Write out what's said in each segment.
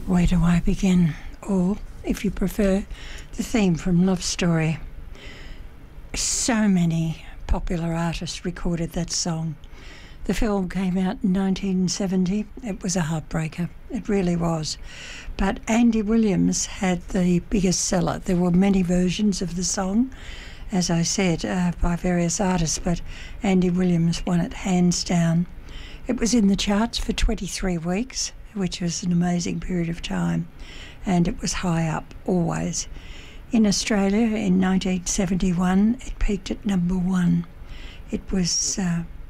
Where Do I Begin? Or, if you prefer, the theme from Love Story. So many popular artists recorded that song. The film came out in 1970. It was a heartbreaker. It really was. But Andy Williams had the biggest seller. There were many versions of the song, as I said, by various artists, but Andy Williams won it hands down. It was in the charts for 23 weeks, which was an amazing period of time, and it was high up always. In Australia in 1971, it peaked at number 1. It was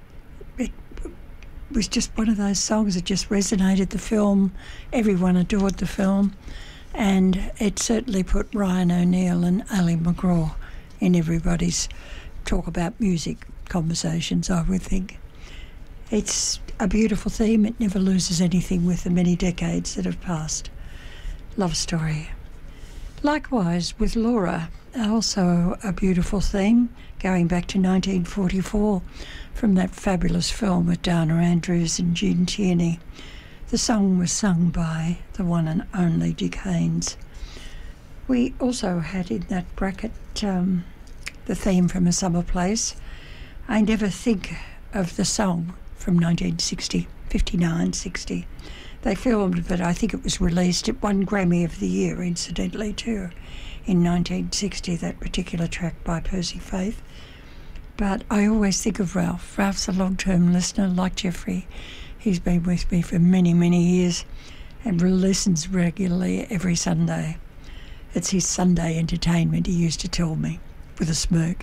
just one of those songs that just resonated. The film, everyone adored the film, and it certainly put Ryan O'Neal and Ali McGraw in everybody's talk about music conversations, I would think. It's a beautiful theme. It never loses anything with the many decades that have passed. Love Story. Likewise with Laura, also a beautiful theme, going back to 1944 from that fabulous film with Dana Andrews and Gene Tierney. The song was sung by the one and only Dick Haynes. We also had in that bracket the theme from A Summer Place. I never think of the song from 1960, 59, 60. They filmed, but I think it was released. It won Grammy of the Year, incidentally, too, in 1960, that particular track by Percy Faith. But I always think of Ralph. Ralph's a long-term listener, like Jeffrey. He's been with me for many, many years and listens regularly every Sunday. It's his Sunday entertainment, he used to tell me, with a smirk.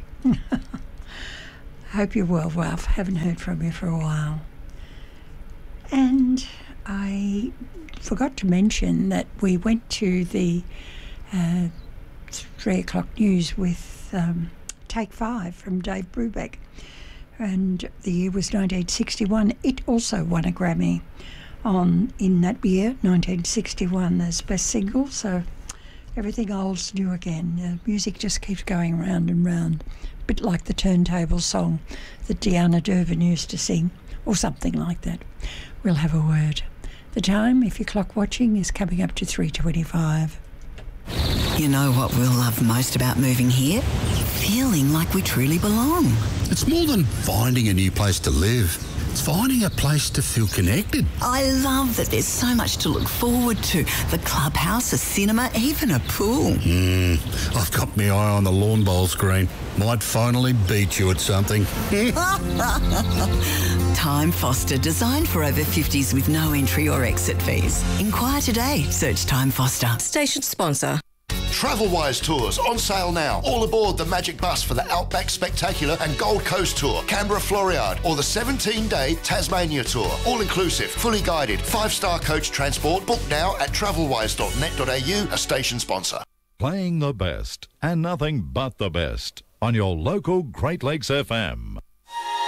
Hope you're well, Ralph. Haven't heard from you for a while. And I forgot to mention that we went to the 3 o'clock news with Take 5 from Dave Brubeck, and the year was 1961. It also won a Grammy in that year, 1961, as best single, so everything old's new again. The music just keeps going round and round, a bit like the turntable song that Deanna Durbin used to sing, or something like that. We'll have a word. The time, if you're clock watching, is coming up to 3:25. You know what we'll love most about moving here? Feeling like we truly belong. It's more than finding a new place to live. It's finding a place to feel connected. I love that there's so much to look forward to. The clubhouse, a cinema, even a pool. I've got my eye on the lawn bowl screen. Might finally beat you at something. Time Foster, designed for over 50s with no entry or exit fees. Inquire today. Search Time Foster. Station sponsor. Travelwise Tours on sale now. All aboard the Magic Bus for the Outback Spectacular and Gold Coast Tour, Canberra Floriade, or the 17-day Tasmania Tour. All inclusive, fully guided, 5-star coach transport. Book now at travelwise.net.au, a station sponsor. Playing the best and nothing but the best on your local Great Lakes FM.